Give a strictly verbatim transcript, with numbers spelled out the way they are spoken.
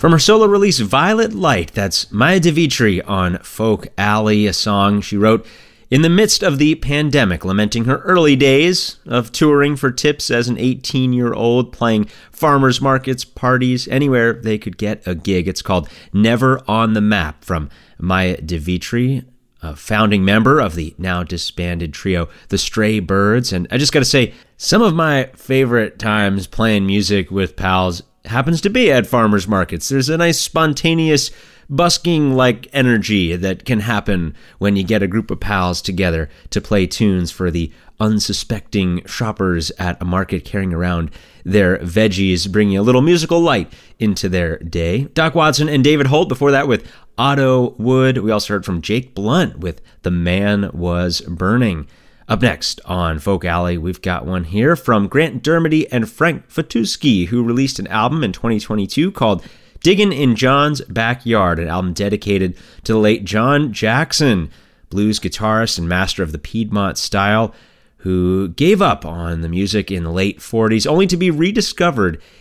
From her solo release Violet Light, that's Maya DeVitri on Folk Alley, a song she wrote in the midst of the pandemic, lamenting her early days of touring for tips as an eighteen-year-old, playing farmers markets, parties, anywhere they could get a gig. It's called Never on the Map from Maya DeVitri, a founding member of the now disbanded trio The Stray Birds. And I just got to say, some of my favorite times playing music with pals happens to be at farmers markets. There's a nice spontaneous busking-like energy that can happen when you get a group of pals together to play tunes for the unsuspecting shoppers at a market carrying around their veggies, bringing a little musical light into their day. Doc Watson and David Holt before that with Otto Wood. We also heard from Jake Blunt with The Man Was Burning. Up next on Folk Alley, we've got one here from Grant Dermody and Frank Fatuski, who released an album in twenty twenty-two called Diggin' in John's Backyard, an album dedicated to the late John Jackson, blues guitarist and master of the Piedmont style, who gave up on the music in the late forties, only to be rediscovered